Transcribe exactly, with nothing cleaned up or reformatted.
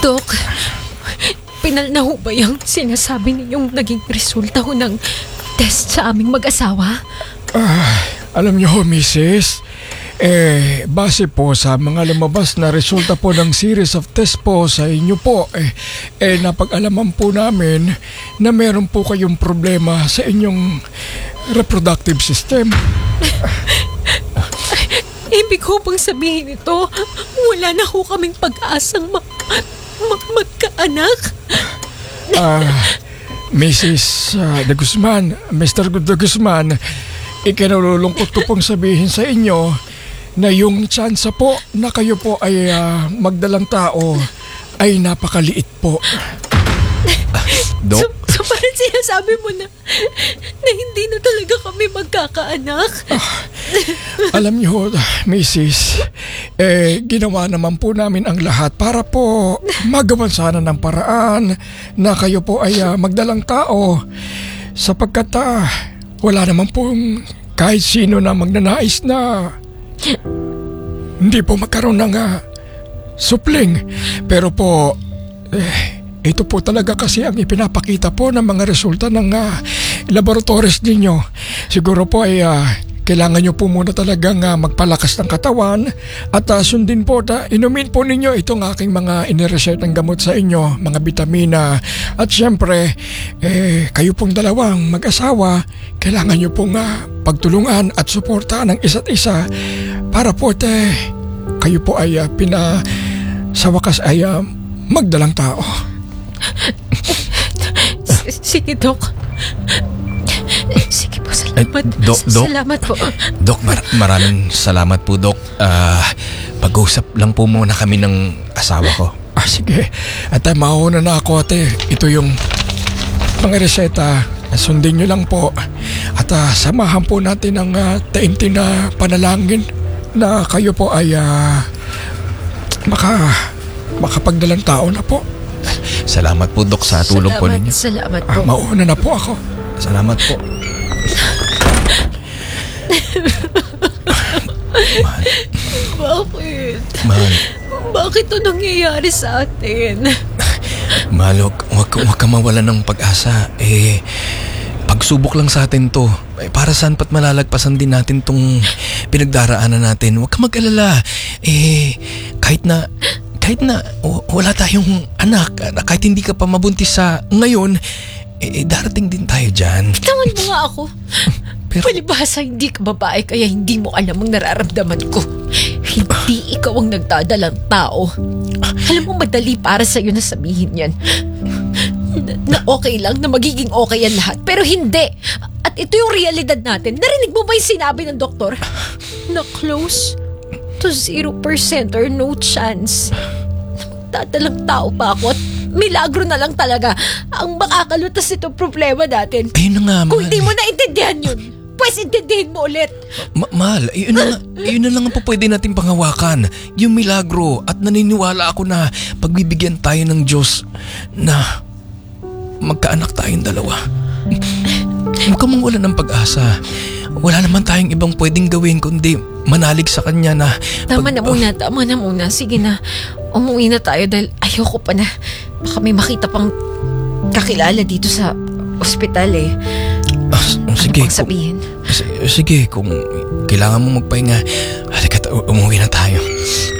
Dok, pinal na ho ba yung sinasabi ninyong naging resulta ho ng test sa aming mag-asawa? Ah, alam niyo ho, Missus, eh, base po sa mga lumabas na resulta po ng series of test po sa inyo po, eh, eh napag-alaman po namin na meron po kayong problema sa inyong reproductive system. Ibig ko bang sabihin ito, wala na ho kaming pag-asang mag mag- magkaanak? Ah, Missus uh, De Guzman, Mister De Guzman, ikinalulungkot ko pong sabihin sa inyo na yung tsansa po na kayo po ay uh, magdalang tao ay napakaliit po. Dok? So, so parang sinasabi mo na, na hindi na talaga kami magkakaanak? Ah, alam niyo, Missus, eh, ginawa naman po namin ang lahat para po magawan sana ng paraan na kayo po ay uh, magdalang tao sapagkat uh, wala naman pong kahit sino na magnanais na hindi po magkaroon ng uh, supling. Pero po, eh, ito po talaga kasi ang ipinapakita po ng mga resulta ng uh, laboratories ninyo. Siguro po ay uh, kailangan nyo po muna talagang uh, magpalakas ng katawan at uh, sundin po, ta, inumin po ninyo itong aking mga iniresetang gamot sa inyo, mga bitamina. At syempre, eh, kayo pong dalawang mag-asawa, kailangan nyo pong uh, pagtulungan at suportahan ng isa't isa para po te, kayo po ay uh, pina, sa wakas ay uh, magdalang tao. Sige, Dok. Sige po, salamat. Eh, Dok, Dok. Salamat po. Dok, mar- maraming salamat po, Dok. Uh, pag-usap lang po muna kami ng asawa ko. Ah, sige. At uh, mauna na ako, ate. Ito yung mga reseta. Sundin nyo lang po. At uh, samahan po natin ang uh, taimtim na panalangin na kayo po ay uh, maka, makapagdalang tao na po. Salamat po, Dok, sa tulong salamat, po ninyo. Salamat po. Ah, mauna na po ako. Salamat po. Mahal. Bakit? Mahal. Bakit ito nangyayari sa atin? Mahal, wag, wag, wag ka mawala ng pag-asa. Eh, pagsubok lang sa atin to. Eh, para saan pat malalagpasan din natin tong pinagdaraanan natin. Huwag ka mag-alala. Eh, kahit na kahit na wala tayong anak, kahit hindi ka pa mabuntis sa ngayon, eh, darating din tayo dyan. Bitawan mo nga ako. Pero, palibhasa hindi ka babae kaya hindi mo alam ang nararamdaman ko. Hindi ikaw ang nagdadalang tao. Alam mo, madali para sa'yo na sabihin yan. Na, na okay lang, na magiging okay ang lahat. Pero hindi. At ito yung realidad natin. Narinig mo ba yung sinabi ng doktor? Na close to zero percent or no chance. Magdadalang tao pa ako at milagro na lang talaga ang makakalutas itong problema natin. Ayun na nga, mahal. Kung hindi mo naintindihan yun, pues intindihin mo ulit. Ma- mahal, yun na, yun na lang ang po pwede natin panghawakan. Yung milagro. At naniniwala ako na pagbibigyan tayo ng Diyos na magkaanak tayong dalawa. Huwag ka mong wala ng pag-asa. Wala naman tayong ibang pwedeng gawin kundi manalig sa kanya na... Tama pag- na muna, tama na muna. Sige na, umuwi na tayo dahil ayoko pa na. Baka may makita pang kakilala dito sa ospital eh. Ah, sige, ano pang sabihin? Kung, sige, kung kailangan mo magpahinga, halika, umuwi na tayo.